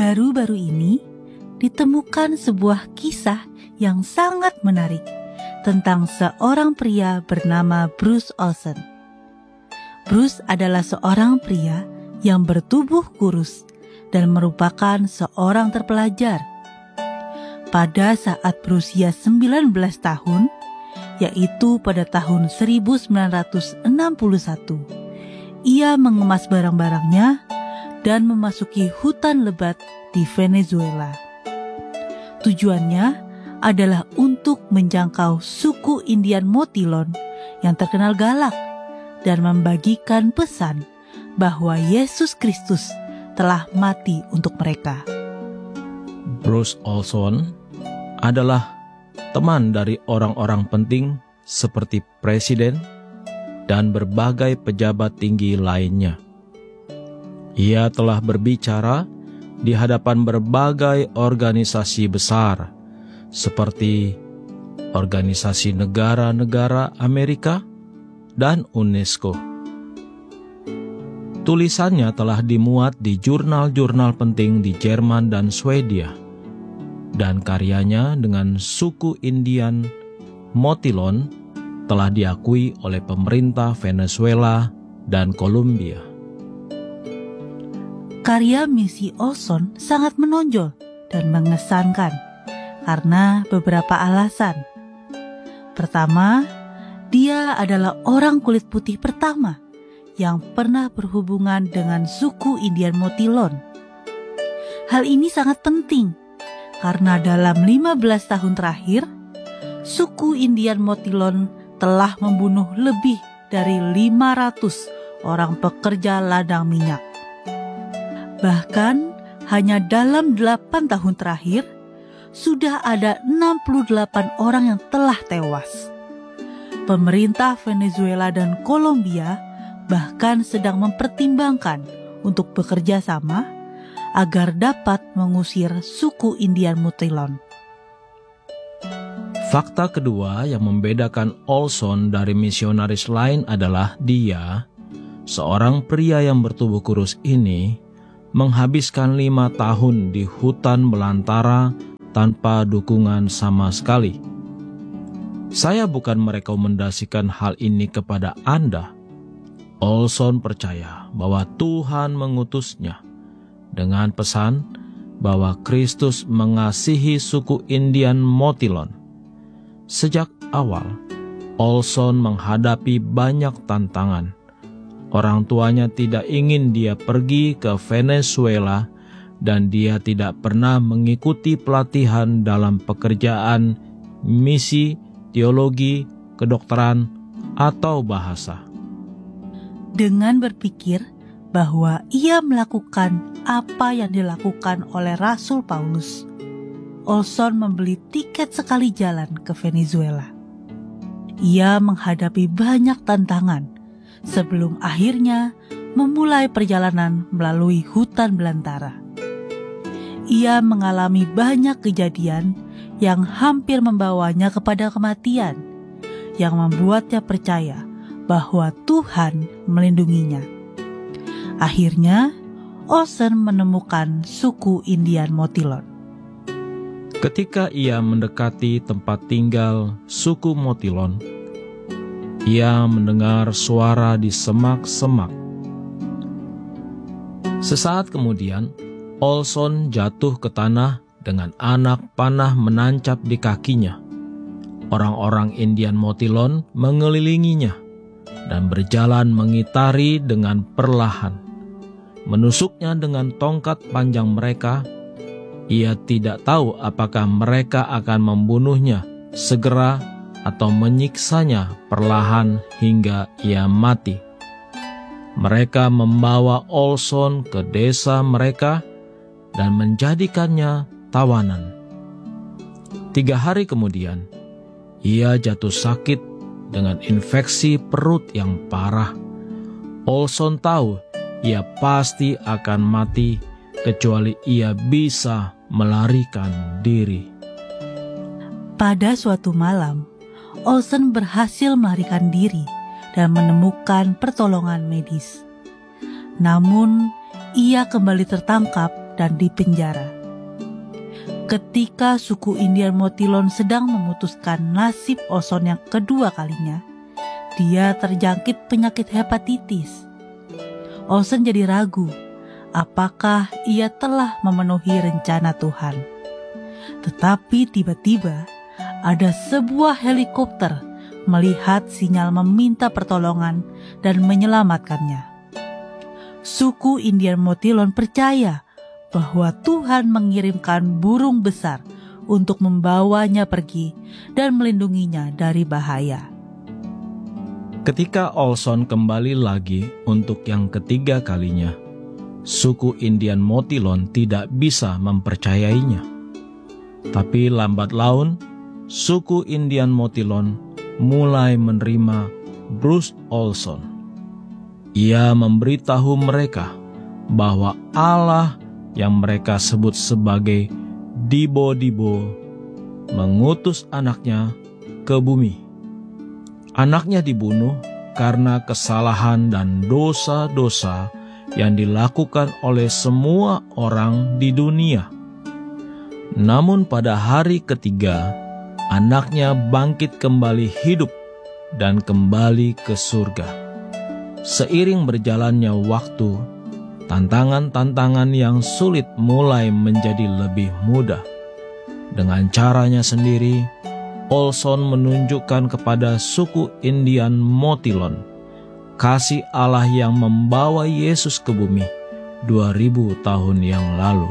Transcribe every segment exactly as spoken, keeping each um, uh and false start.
Baru-baru ini ditemukan sebuah kisah yang sangat menarik tentang seorang pria bernama Bruce Olson. Bruce adalah seorang pria yang bertubuh kurus dan merupakan seorang terpelajar. Pada saat berusia sembilan belas tahun, yaitu pada tahun seribu sembilan ratus enam puluh satu, ia mengemas barang-barangnya dan memasuki hutan lebat di Venezuela. Tujuannya adalah untuk menjangkau suku Indian Motilon yang terkenal galak dan membagikan pesan bahwa Yesus Kristus telah mati untuk mereka. Bruce Olson adalah teman dari orang-orang penting seperti presiden dan berbagai pejabat tinggi lainnya. Ia telah berbicara di hadapan berbagai organisasi besar seperti Organisasi Negara-Negara Amerika dan UNESCO. Tulisannya telah dimuat di jurnal-jurnal penting di Jerman dan Swedia, dan karyanya dengan suku Indian Motilon telah diakui oleh pemerintah Venezuela dan Kolombia. Karya misi Olson sangat menonjol dan mengesankan karena beberapa alasan. Pertama, dia adalah orang kulit putih pertama yang pernah berhubungan dengan suku Indian Motilon. Hal ini sangat penting karena dalam lima belas tahun terakhir, suku Indian Motilon telah membunuh lebih dari lima ratus orang pekerja ladang minyak. Bahkan hanya dalam delapan tahun terakhir, sudah ada enam puluh delapan orang yang telah tewas. Pemerintah Venezuela dan Kolombia bahkan sedang mempertimbangkan untuk bekerja sama agar dapat mengusir suku Indian Motilon. Fakta kedua yang membedakan Olson dari misionaris lain adalah dia, seorang pria yang bertubuh kurus ini, menghabiskan lima tahun di hutan belantara tanpa dukungan sama sekali. Saya bukan merekomendasikan hal ini kepada Anda. Olson percaya bahwa Tuhan mengutusnya dengan pesan bahwa Kristus mengasihi suku Indian Motilon. Sejak awal, Olson menghadapi banyak tantangan. Orang tuanya tidak ingin dia pergi ke Venezuela dan dia tidak pernah mengikuti pelatihan dalam pekerjaan, misi, teologi, kedokteran, atau bahasa. Dengan berpikir bahwa ia melakukan apa yang dilakukan oleh Rasul Paulus, Olson membeli tiket sekali jalan ke Venezuela. Ia menghadapi banyak tantangan sebelum akhirnya memulai perjalanan melalui hutan belantara. Ia mengalami banyak kejadian yang hampir membawanya kepada kematian, yang membuatnya percaya bahwa Tuhan melindunginya. Akhirnya, Olson menemukan suku Indian Motilon. Ketika ia mendekati tempat tinggal suku Motilon, ia mendengar suara di semak-semak. Sesaat kemudian, Olson jatuh ke tanah dengan anak panah menancap di kakinya. Orang-orang Indian Motilon mengelilinginya dan berjalan mengitari dengan perlahan. Menusuknya dengan tongkat panjang mereka. Ia tidak tahu apakah mereka akan membunuhnya segera atau menyiksanya perlahan hingga ia mati. Mereka membawa Olson ke desa mereka dan menjadikannya tawanan. Tiga hari kemudian, ia jatuh sakit dengan infeksi perut yang parah. Olson tahu ia pasti akan mati kecuali ia bisa melarikan diri. Pada suatu malam, Olson berhasil melarikan diri dan menemukan pertolongan medis. Namun, ia kembali tertangkap dan dipenjara. Ketika suku Indian Motilon sedang memutuskan nasib Olson yang kedua kalinya, dia terjangkit penyakit hepatitis. Olson jadi ragu apakah ia telah memenuhi rencana Tuhan. Tetapi tiba-tiba ada sebuah helikopter melihat sinyal meminta pertolongan dan menyelamatkannya. Suku Indian Motilon percaya bahwa Tuhan mengirimkan burung besar untuk membawanya pergi dan melindunginya dari bahaya. Ketika Olson kembali lagi untuk yang ketiga kalinya, suku Indian Motilon tidak bisa mempercayainya. Tapi lambat laun, suku Indian Motilon mulai menerima Bruce Olson. Ia memberitahu mereka bahwa Allah yang mereka sebut sebagai Dibo-Dibo mengutus anaknya ke bumi. Anaknya dibunuh karena kesalahan dan dosa-dosa yang dilakukan oleh semua orang di dunia. Namun pada hari ketiga, anaknya bangkit kembali hidup dan kembali ke surga. Seiring berjalannya waktu, tantangan-tantangan yang sulit mulai menjadi lebih mudah. Dengan caranya sendiri, Olson menunjukkan kepada suku Indian Motilon kasih Allah yang membawa Yesus ke bumi dua ribu tahun yang lalu.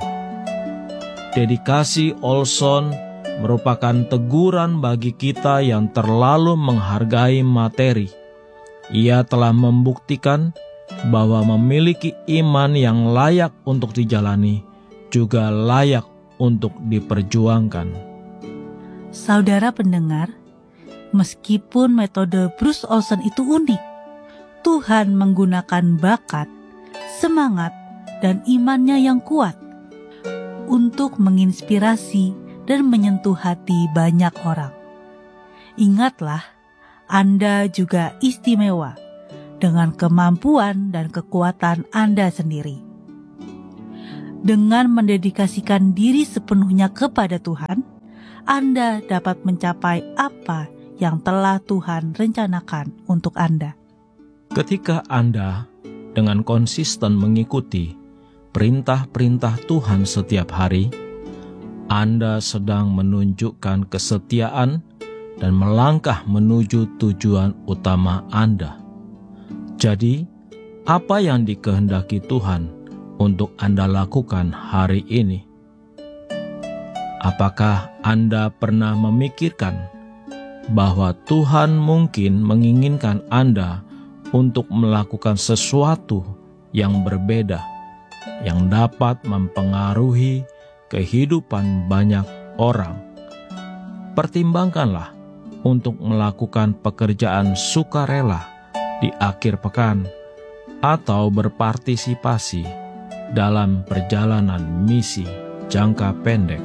Dedikasi Olson merupakan teguran bagi kita yang terlalu menghargai materi. Ia telah membuktikan bahwa memiliki iman yang layak untuk dijalani juga layak untuk diperjuangkan. Saudara pendengar, meskipun metode Bruce Olson itu unik, Tuhan menggunakan bakat, semangat, dan imannya yang kuat untuk menginspirasi dan menyentuh hati banyak orang. Ingatlah, Anda juga istimewa dengan kemampuan dan kekuatan Anda sendiri. Dengan mendedikasikan diri sepenuhnya kepada Tuhan, Anda dapat mencapai apa yang telah Tuhan rencanakan untuk Anda. Ketika Anda dengan konsisten mengikuti perintah-perintah Tuhan setiap hari, Anda sedang menunjukkan kesetiaan dan melangkah menuju tujuan utama Anda. Jadi, apa yang dikehendaki Tuhan untuk Anda lakukan hari ini? Apakah Anda pernah memikirkan bahwa Tuhan mungkin menginginkan Anda untuk melakukan sesuatu yang berbeda, yang dapat mempengaruhi kehidupan banyak orang? Pertimbangkanlah untuk melakukan pekerjaan sukarela di akhir pekan atau berpartisipasi dalam perjalanan misi jangka pendek.